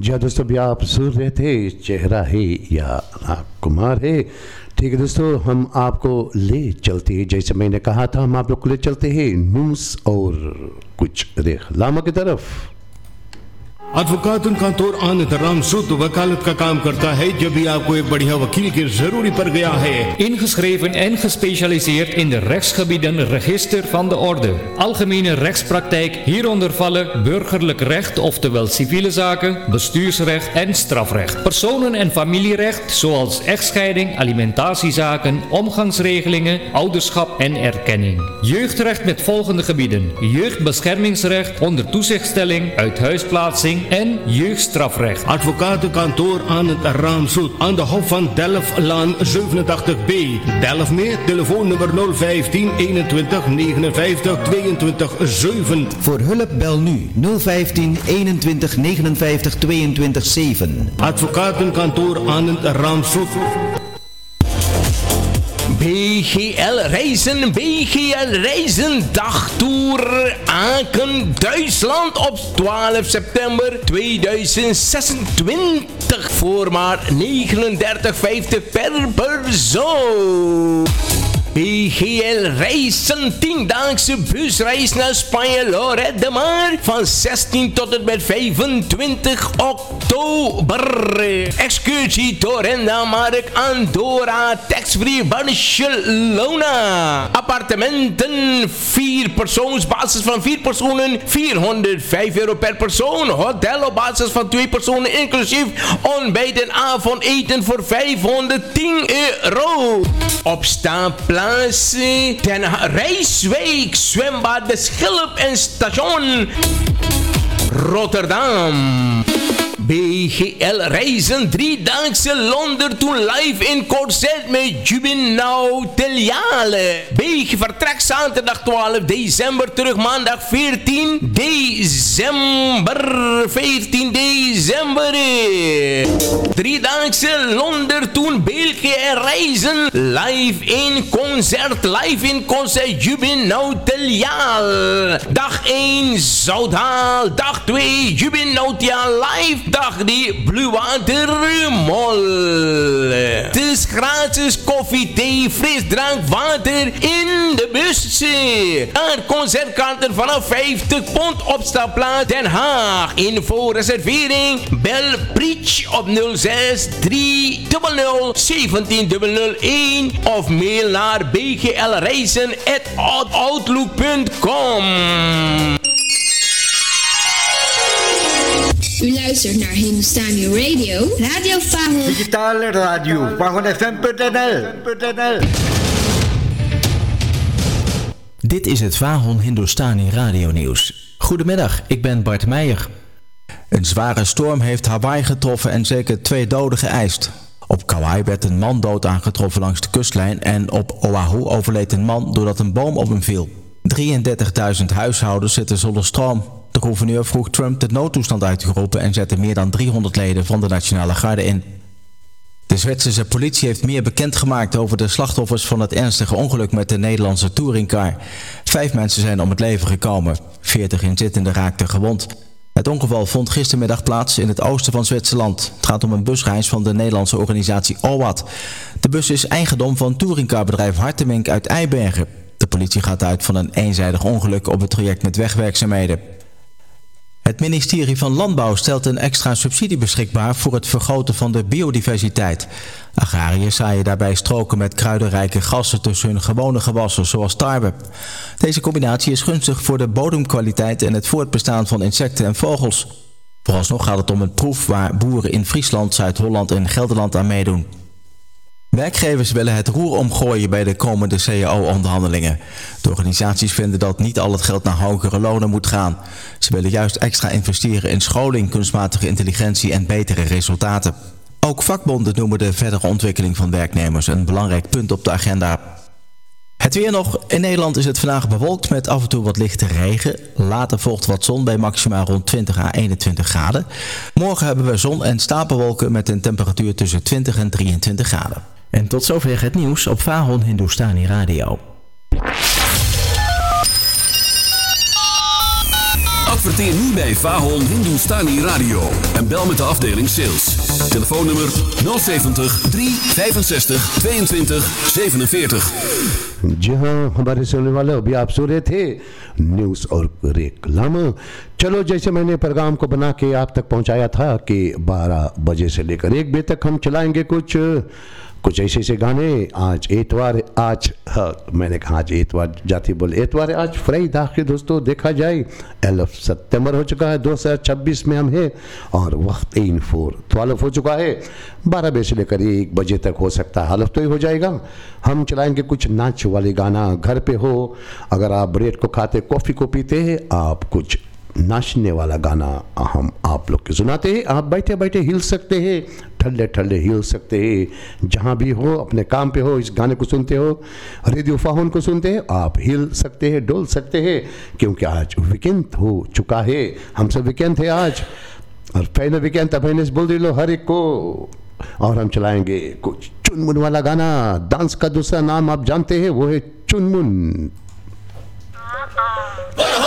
जी दोस्तों, अभी आप सुन रहे थे चेहरा है या कुमार है। ठीक है दोस्तों, हम आपको ले चलते हैं, जैसे मैंने कहा था, हम आप लोग को ले चलते हैं न्यूज़ और कुछ रेखलामा की तरफ। एडवोकातुन कांतोर आन दराम सुद वकालत का काम करता है जब भी आपको एक बढ़िया वकील की जरूरी पड़ गया है। Ingeschreven en gespecialiseerd in de rechtsgebieden Register van de Orde. Algemene rechtspraktijk, hieronder vallen burgerlijk recht, oftewel civiele zaken, bestuursrecht en strafrecht. Personen- en familierecht, zoals echtscheiding, alimentatiezaken, omgangsregelingen, ouderschap en erkenning. Jeugdrecht met volgende gebieden: jeugdbeschermingsrecht, onder toezichtstelling, uithuisplaatsing en jeugdstrafrecht. Advocatenkantoor aan het Raamzoet aan de Hof van Delftlaan 87B. Delft meer, telefoonnummer 015 21 59 22 7. Voor hulp bel nu 015 21 59 22 7. Advocatenkantoor aan het Raamzoet. BGL Reizen, dagtoer Aken, Duitsland op 12 september 2026 voor maar 39,50 per persoon. BGL Reizen, 10-daagse busreis naar Spanje, Lloret de Mar van 16 tot en met 25 oktober. Excursie Torrenda, Mark, Andorra, tax-free Barcelona. Appartementen, 4 persoons, basis van 4 personen, €405 per persoon. Hotel op basis van 2 personen, inclusief ontbijt en avondeten voor €510. Opstaanplaats Den Rijswijk, zwembad De Schilp en station Rotterdam. BGL Reizen, 3-daagse Londen to live in concert met Jubinau Teliale. BG vertrek zaterdag 12 december, terug maandag 14 december. 3-daagse Londen to BGL Reizen, live in concert Jubinau Teliale. Dag 1 Zouthaal, dag 2 Jubinau Teliale live. Dag die Blue Water Mall. Het is gratis koffie, thee, frisdrank, water in de bus. Concertkaarten vanaf £50 opstapplaats Den Haag. Info reservering bel Preach op 06 300 17001 of mail naar bglreizen@outlook.com. U luistert naar Hindustani Radio, Radio Fahon. Digitale radio, FahonFM.nl. Dit is het Fahon Hindustani Radio Nieuws. Goedemiddag, ik ben Bart Meijer. Een zware storm heeft Hawaii getroffen en zeker 2 doden geëist. Op Kauai werd een man dood aangetroffen langs de kustlijn en op Oahu overleed een man doordat een boom op hem viel. 33.000 huishoudens zitten zonder stroom. De gouverneur vroeg Trump de noodtoestand uit te roepen en zette meer dan 300 leden van de Nationale Garde in. De Zwitserse politie heeft meer bekendgemaakt over de slachtoffers van het ernstige ongeluk met de Nederlandse touringcar. 5 mensen zijn om het leven gekomen. 40 inzittenden raakten gewond. Het ongeval vond gistermiddag plaats in het oosten van Zwitserland. Het gaat om een busreis van de Nederlandse organisatie OWAT. De bus is eigendom van touringcarbedrijf Hartemink uit Eibergen. De politie gaat uit van een eenzijdig ongeluk op het traject met wegwerkzaamheden. Het ministerie van Landbouw stelt een extra subsidie beschikbaar voor het vergroten van de biodiversiteit. Agrariërs zaaien daarbij stroken met kruidenrijke gassen tussen hun gewone gewassen, zoals tarwe. Deze combinatie is gunstig voor de bodemkwaliteit en het voortbestaan van insecten en vogels. Vooralsnog gaat het om een proef waar boeren in Friesland, Zuid-Holland en Gelderland aan meedoen. Werkgevers willen het roer omgooien bij de komende CAO-onderhandelingen. De organisaties vinden dat niet al het geld naar hogere lonen moet gaan. Ze willen juist extra investeren in scholing, kunstmatige intelligentie en betere resultaten. Ook vakbonden noemen de verdere ontwikkeling van werknemers een belangrijk punt op de agenda. Het weer nog. In Nederland is het vandaag bewolkt met af en toe wat lichte regen. Later volgt wat zon bij maxima rond 20 à 21 graden. Morgen hebben we zon en stapelwolken met een temperatuur tussen 20 en 23 graden. En tot zover het nieuws op Fahon Hindustani Radio. Adverteer nu bij Fahon Hindustani Radio en bel met de afdeling sales. Telefoonnummer 070 365 22 47. जी हाँ, हमारे सुनने वाले अभी आप सुन रहे थे न्यूज़ और रेक्लाम। चलो, जैसे मैंने प्रोग्राम को बना के आप तक पहुंचाया था कि 12 बजे से लेकर 1 बजे तक हम चलाएंगे कुछ ऐसे ऐसे गाने। आज एतवार, आज हाँ, मैंने कहा आज एतवार, जाती बोले एतवार है, आज फ्राइडे आखिर दोस्तों देखा जाए 11 सितंबर हो चुका है, 2026 में हम हैं और वक्त 12 हो चुका है। 12 बजे से लेकर 1 बजे तक हो सकता है, हालत तो ही हो जाएगा। हम चलाएंगे कुछ नाच वाले गाना, घर पे हो, अगर आप ब्रेड को खाते, कॉफ़ी को पीते हैं, आप कुछ नाचने वाला गाना हम आप लोग के सुनाते हैं। आप बैठे बैठे हिल सकते हैं, ठल्ले ठल्ले हिल सकते हैं, जहाँ भी हो, अपने काम पे हो, इस गाने को सुनते हो, रेडियो फाहन को सुनते हैं, आप हिल सकते हैं, डोल सकते हैं, क्योंकि आज वीकेंड हो चुका है। हम सब वीकेंड है आज, और पहले वीकेंड तब बोल दी लो हर एक को। और हम चलाएंगे कुछ चुनमुन वाला गाना। डांस का दूसरा नाम आप जानते हैं, वो है चुनमुन।